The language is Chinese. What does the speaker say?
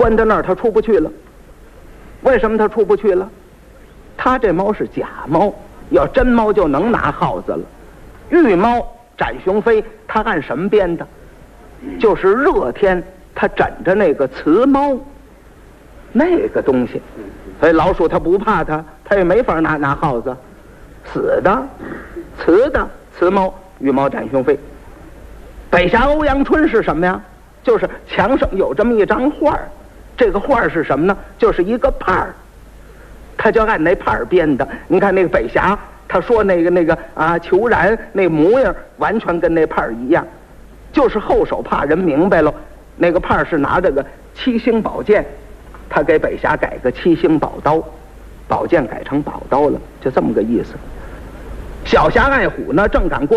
关在那儿，他出不去了。为什么他出不去了？他这猫是假猫，要真猫就能拿耗子了。玉猫展雄飞，他按什么编的？就是热天他枕着那个雌猫，那个东西，所以老鼠它不怕它，它也没法拿耗子，死的，雌猫，玉猫展雄飞。北峡欧阳春是什么呀？就是墙上有这么一张画，这个画是什么呢？就是一个帕儿，他就按那帕儿编的。您看那个北峡，他说那个啊，虬髯那模样完全跟那帕儿一样，就是后手怕人明白了，那个帕儿是拿这个七星宝剑，他给北峡改个七星宝刀，宝剑改成宝刀了，就这么个意思。小侠爱虎呢，正赶过